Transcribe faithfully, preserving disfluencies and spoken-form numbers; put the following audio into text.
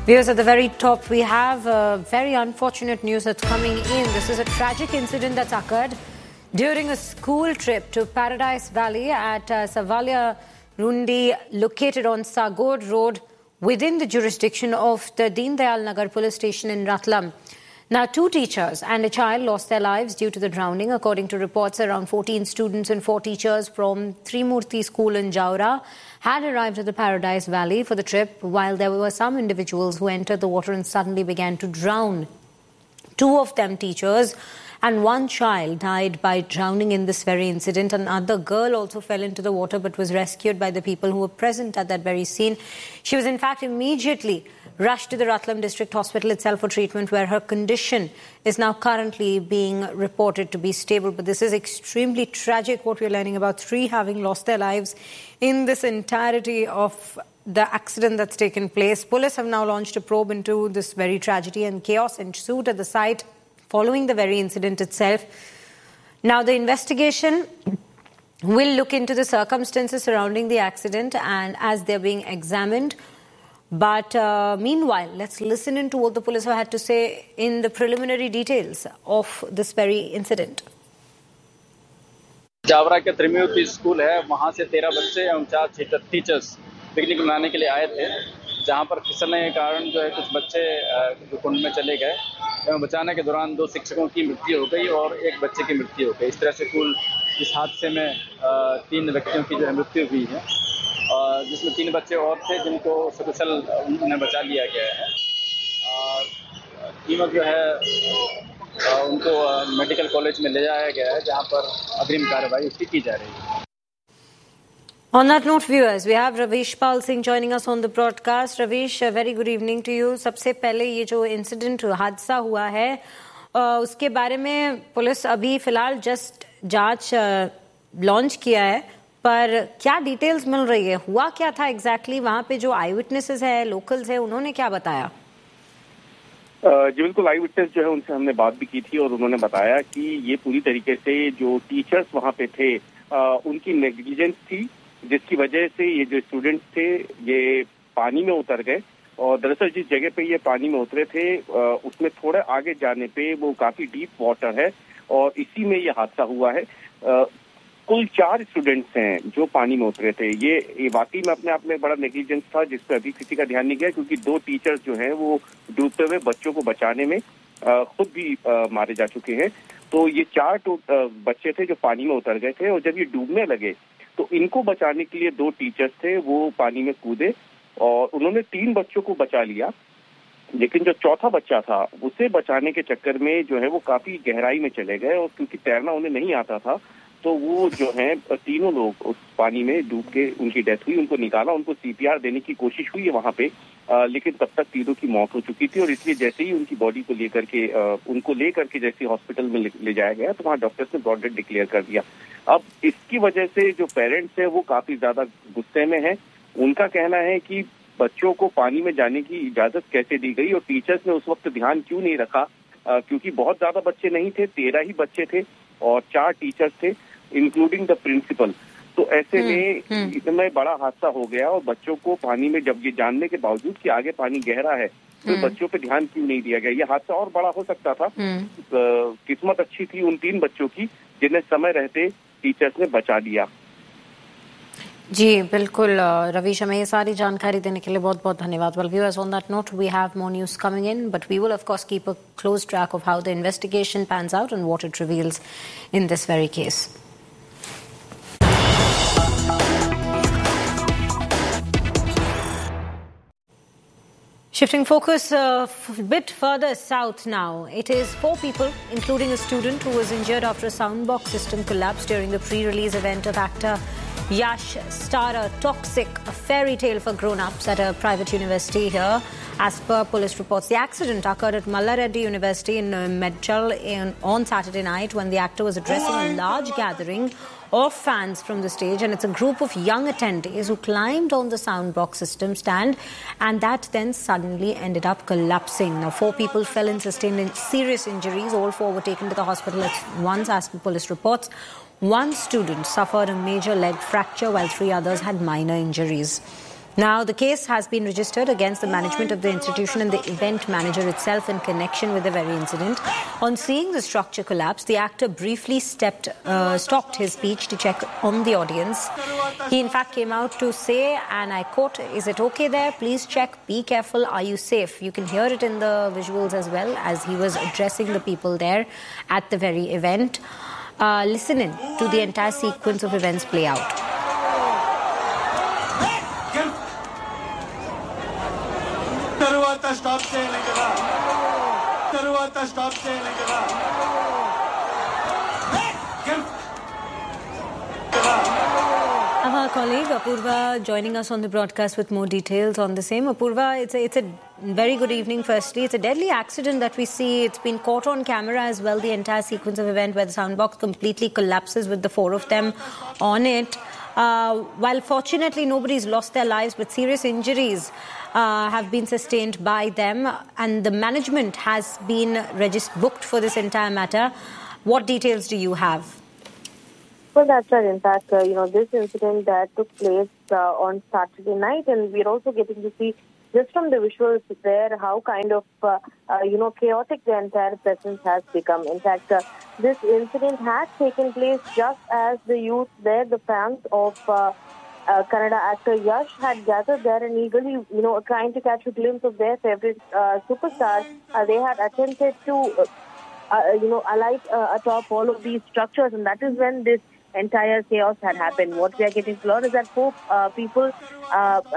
Viewers, at the very top, we have uh, very unfortunate news that's coming in. This is a tragic incident that's occurred during a school trip to Paradise Valley at uh, Savalia Rundi, located on Sagod Road within the jurisdiction of the Deen Dayal Nagar police station in Ratlam. Now, two teachers and a child lost their lives due to the drowning. According to reports, around fourteen students and four teachers from Trimurti School in Jaora had arrived at the Paradise Valley for the trip, while there were some individuals who entered the water and suddenly began to drown. Two of them, teachers, and one child died by drowning in this very incident. Another girl also fell into the water but was rescued by the people who were present at that very scene. She was in fact immediately rushed to the Ratlam District Hospital itself for treatment, where her condition is now currently being reported to be stable. But this is extremely tragic, what we're learning about three having lost their lives in this entirety of the accident that's taken place. Police have now launched a probe into this very tragedy, and chaos ensued at the site following the very incident itself. Now, the investigation will look into the circumstances surrounding the accident and as they're being examined. But uh, meanwhile, let's listen into what the police have had to say in the preliminary details of this very incident. Jaora के त्रिमूर्ति school है, वहाँ से तेरह बच्चे एवं चार teachers picnic मनाने के लिए आए थे, जहाँ पर फिसलने के कारण जो है कुछ बच्चे जो कुंड में चले गए एवं बचाने के दौरान दो शिक्षकों की मृत्यु हो गई और एक बच्चे की मृत्यु हो गई। इस तरह से कुल इस हादसे में तीन व्यक्तियों की जो है मृत्यु हुई है, जिसमें तीन बच्चे और थे जिनको सकुशल उन्हें बचा लिया गया है। तीनों जो है उनको मेडिकल कॉलेज में ले जाया गया है, जहां पर अग्रिम कार्रवाई उसकी की जा रही है। On that note, viewers, we have Ravish Pal Singh joining us on the broadcast. Ravish, a very good evening to you. सबसे पहले ये जो इंसिडेंट हादसा हुआ है उसके बारे में पुलिस अभी फिलहाल जस्ट जांच लॉन्च किया है, पर क्या डिटेल्स मिल रही है? हुआ क्या था एग्जैक्टली? वहां पे जो आई विटनेसेस है, लोकल्स है, उन्होंने क्या बताया? जी बिल्कुल, आई विटनेस जो है उनसे हमने बात भी की थी और उन्होंने बताया कि ये पूरी तरीके से जो टीचर्स वहां पे थे उनकी नेग्लिजेंस थी, जिसकी वजह से ये जो स्टूडेंट्स थे ये पानी में उतर गए। और दरअसल जिस जगह पे ये पानी में उतरे थे उसमें थोड़े आगे जाने पे वो काफी डीप वाटर है और इसी में ये हादसा हुआ है। कुल चार स्टूडेंट्स हैं जो पानी में उतरे थे। ये ये वाकई में अपने आप में बड़ा नेग्लिजेंस था, जिस पर अभी किसी का ध्यान नहीं गया, क्योंकि दो टीचर्स जो हैं वो डूबते हुए बच्चों को बचाने में खुद भी मारे जा चुके हैं। तो ये चार बच्चे थे जो पानी में उतर गए थे और जब ये डूबने लगे तो इनको बचाने के लिए दो टीचर्स थे वो पानी में कूदे और उन्होंने तीन बच्चों को बचा लिया, लेकिन जो चौथा बच्चा था उसे बचाने के चक्कर में जो है वो काफी गहराई में चले गए और क्योंकि तैरना उन्हें नहीं आता था तो वो जो है तीनों लोग उस पानी में डूब के उनकी डेथ हुई। उनको निकाला, उनको सीपीआर देने की कोशिश हुई है वहां पे, आ, लेकिन तब तक तीनों की मौत हो चुकी थी और इसलिए जैसे ही उनकी बॉडी को लेकर के आ, उनको लेकर के जैसे हॉस्पिटल में ले, ले जाया गया तो वहाँ डॉक्टर्स ने ब्रॉड डेथ डिक्लेयर कर दिया। अब इसकी वजह से जो पेरेंट्स है वो काफी ज्यादा गुस्से में है। उनका कहना है कि बच्चों को पानी में जाने की इजाजत कैसे दी गई और टीचर्स ने उस वक्त ध्यान क्यों नहीं रखा, आ, क्योंकि बहुत ज्यादा बच्चे नहीं थे, तेरह ही बच्चे थे और चार टीचर्स थे इंक्लूडिंग द प्रिंसिपल। तो ऐसे में इतना बड़ा हादसा हो गया और बच्चों को पानी में, जब ये जानने के बावजूद कि आगे पानी गहरा है तो बच्चों पे ध्यान क्यों नहीं दिया गया? ये हादसा और बड़ा हो सकता था। किस्मत अच्छी थी उन तीन बच्चों की जिन्हें समय रहते टीचर्स ने बचा दिया। जी बिल्कुल रवीश, हमें ये सारी जानकारी देने के लिए बहुत बहुत धन्यवाद। Well, viewers, on that note, we have more news coming in, but we will of course keep a close track of how the investigation pans out and what it reveals in this very case. Shifting focus a bit further south now. It is four people, including a student who was injured after a soundbox system collapsed during the pre-release event of actor Yash Starrer Toxic, a fairy tale for grown-ups at a private university here. As per police reports, the accident occurred at Mallareddy University in Medchal on Saturday night when the actor was addressing a large gathering of fans from the stage, and it's a group of young attendees who climbed on the soundbox system stand, and that then suddenly ended up collapsing. Now, four people fell and sustained serious injuries. All four were taken to the hospital at once, as per police reports. One student suffered a major leg fracture, while three others had minor injuries. Now, the case has been registered against the management of the institution and the event manager itself in connection with the very incident. On seeing the structure collapse, the actor briefly stepped, uh, stopped his speech to check on the audience. He, in fact, came out to say, and I quote, "Is it okay there? Please check. Be careful. Are you safe?" You can hear it in the visuals as well as he was addressing the people there at the very event. Uh, listen in to the entire sequence of events play out. తరువాత stop చేయాలి కదా తరువాత stop చేయాలి కదా Our colleague Apurva joining us on the broadcast with more details on the same. Apurva, it's a, it's a very good evening firstly. It's a deadly accident that we see. It's been caught on camera as well, the entire sequence of event where the soundbox completely collapses with the four of them on it. Uh, while fortunately nobody's lost their lives, but serious injuries uh, have been sustained by them, and the management has been regist- booked for this entire matter. What details do you have? Well, that's right. In fact, uh, you know, this incident that took place uh, on Saturday night, and we're also getting to see just from the visuals there how kind of, uh, uh, you know, chaotic the entire presence has become. In fact, uh, this incident had taken place just as the youth there, the fans of uh, uh, Kannada actor Yash had gathered there and eagerly, you know, trying to catch a glimpse of their favorite uh, superstar. Uh, they had attempted to, uh, uh, you know, alight uh, atop all of these structures, and that is when this entire chaos had happened. What we are getting to learn is that four uh, people uh,